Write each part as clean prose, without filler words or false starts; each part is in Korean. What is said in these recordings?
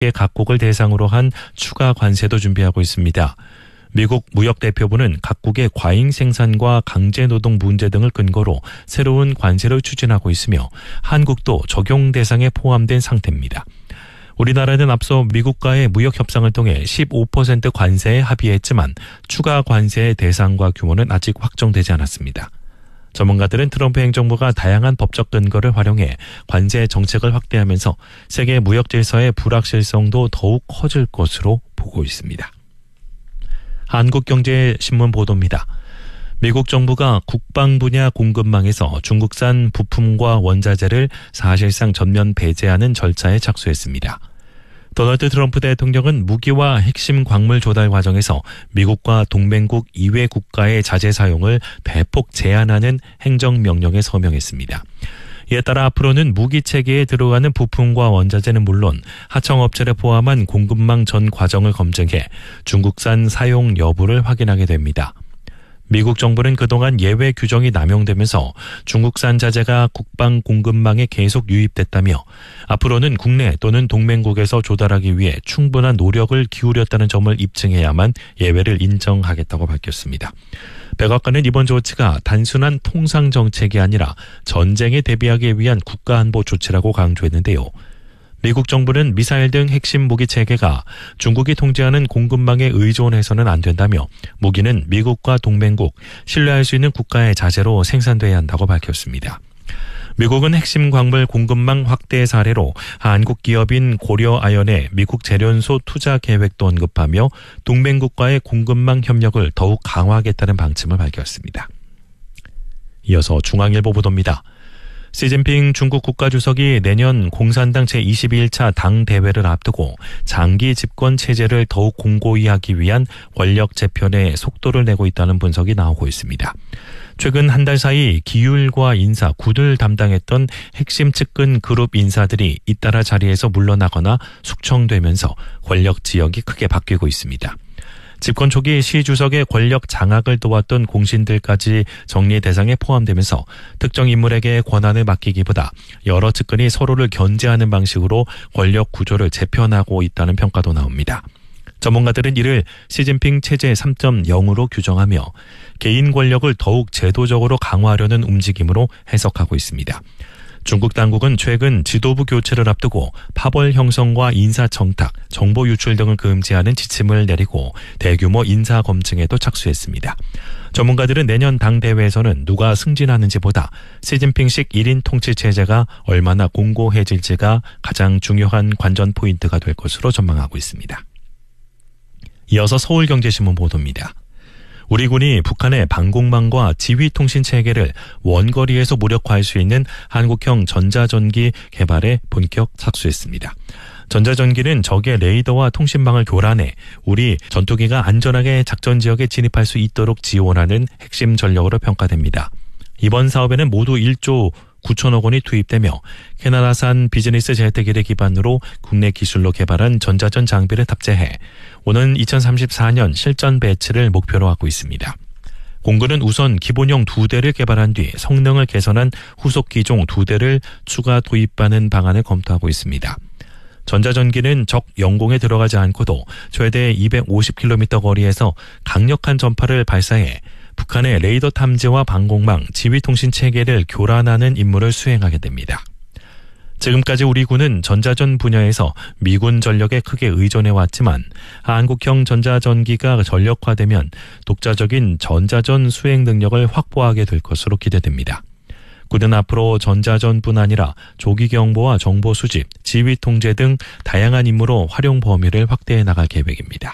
각국을 대상으로 한 추가 관세도 준비하고 있습니다. 미국 무역대표부는 각국의 과잉 생산과 강제노동 문제 등을 근거로 새로운 관세를 추진하고 있으며 한국도 적용 대상에 포함된 상태입니다. 우리나라는 앞서 미국과의 무역 협상을 통해 15% 관세에 합의했지만 추가 관세의 대상과 규모는 아직 확정되지 않았습니다. 전문가들은 트럼프 행정부가 다양한 법적 근거를 활용해 관세 정책을 확대하면서 세계 무역 질서의 불확실성도 더욱 커질 것으로 보고 있습니다. 한국경제신문 보도입니다. 미국 정부가 국방 분야 공급망에서 중국산 부품과 원자재를 사실상 전면 배제하는 절차에 착수했습니다. 도널드 트럼프 대통령은 무기와 핵심 광물 조달 과정에서 미국과 동맹국 이외 국가의 자재 사용을 대폭 제한하는 행정명령에 서명했습니다. 이에 따라 앞으로는 무기 체계에 들어가는 부품과 원자재는 물론 하청업체를 포함한 공급망 전 과정을 검증해 중국산 사용 여부를 확인하게 됩니다. 미국 정부는 그동안 예외 규정이 남용되면서 중국산 자재가 국방 공급망에 계속 유입됐다며 앞으로는 국내 또는 동맹국에서 조달하기 위해 충분한 노력을 기울였다는 점을 입증해야만 예외를 인정하겠다고 밝혔습니다. 백악관은 이번 조치가 단순한 통상 정책이 아니라 전쟁에 대비하기 위한 국가안보 조치라고 강조했는데요. 미국 정부는 미사일 등 핵심 무기 체계가 중국이 통제하는 공급망에 의존해서는 안 된다며 무기는 미국과 동맹국, 신뢰할 수 있는 국가의 자재로 생산돼야 한다고 밝혔습니다. 미국은 핵심 광물 공급망 확대 사례로 한국 기업인 고려아연의 미국 재련소 투자 계획도 언급하며 동맹국과의 공급망 협력을 더욱 강화하겠다는 방침을 밝혔습니다. 이어서 중앙일보 보도입니다. 시진핑 중국 국가주석이 내년 공산당 제22일차 당대회를 앞두고 장기 집권 체제를 더욱 공고히 하기 위한 권력 재편에 속도를 내고 있다는 분석이 나오고 있습니다. 최근 한 달 사이 기율과 인사, 굿을 담당했던 핵심 측근 그룹 인사들이 잇따라 자리에서 물러나거나 숙청되면서 권력 지역이 크게 바뀌고 있습니다. 집권 초기 시 주석의 권력 장악을 도왔던 공신들까지 정리 대상에 포함되면서 특정 인물에게 권한을 맡기기보다 여러 측근이 서로를 견제하는 방식으로 권력 구조를 재편하고 있다는 평가도 나옵니다. 전문가들은 이를 시진핑 체제 3.0으로 규정하며 개인 권력을 더욱 제도적으로 강화하려는 움직임으로 해석하고 있습니다. 중국 당국은 최근 지도부 교체를 앞두고 파벌 형성과 인사 청탁, 정보 유출 등을 금지하는 지침을 내리고 대규모 인사 검증에도 착수했습니다. 전문가들은 내년 당대회에서는 누가 승진하는지보다 시진핑식 1인 통치 체제가 얼마나 공고해질지가 가장 중요한 관전 포인트가 될 것으로 전망하고 있습니다. 이어서 서울경제신문 보도입니다. 우리 군이 북한의 방공망과 지휘통신 체계를 원거리에서 무력화할 수 있는 한국형 전자전기 개발에 본격 착수했습니다. 전자전기는 적의 레이더와 통신망을 교란해 우리 전투기가 안전하게 작전 지역에 진입할 수 있도록 지원하는 핵심 전력으로 평가됩니다. 이번 사업에는 모두 1조 9천억 원이 투입되며 캐나다산 비즈니스 제트기를 기반으로 국내 기술로 개발한 전자전 장비를 탑재해 오는 2034년 실전 배치를 목표로 하고 있습니다. 공군은 우선 기본형 2대를 개발한 뒤 성능을 개선한 후속 기종 2대를 추가 도입하는 방안을 검토하고 있습니다. 전자전기는 적 영공에 들어가지 않고도 최대 250km 거리에서 강력한 전파를 발사해 북한의 레이더 탐지와 방공망, 지휘통신 체계를 교란하는 임무를 수행하게 됩니다. 지금까지 우리 군은 전자전 분야에서 미군 전력에 크게 의존해왔지만 한국형 전자전기가 전력화되면 독자적인 전자전 수행 능력을 확보하게 될 것으로 기대됩니다. 군은 앞으로 전자전뿐 아니라 조기 경보와 정보 수집, 지휘 통제 등 다양한 임무로 활용 범위를 확대해 나갈 계획입니다.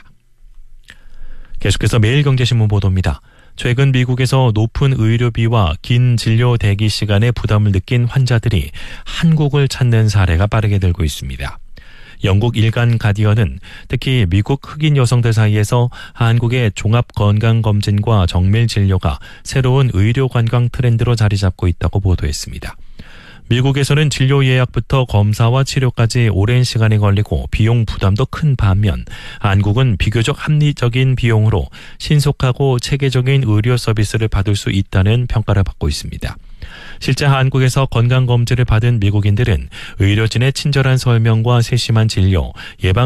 계속해서 매일경제신문 보도입니다. 최근 미국에서 높은 의료비와 긴 진료 대기 시간에 부담을 느낀 환자들이 한국을 찾는 사례가 빠르게 늘고 있습니다. 영국 일간 가디언은 특히 미국 흑인 여성들 사이에서 한국의 종합건강검진과 정밀 진료가 새로운 의료 관광 트렌드로 자리 잡고 있다고 보도했습니다. 미국에서는 진료 예약부터 검사와 치료까지 오랜 시간이 걸리고 비용 부담도 큰 반면 한국은 비교적 합리적인 비용으로 신속하고 체계적인 의료 서비스를 받을 수 있다는 평가를 받고 있습니다. 실제 한국에서 건강검진을 받은 미국인들은 의료진의 친절한 설명과 세심한 진료, 예방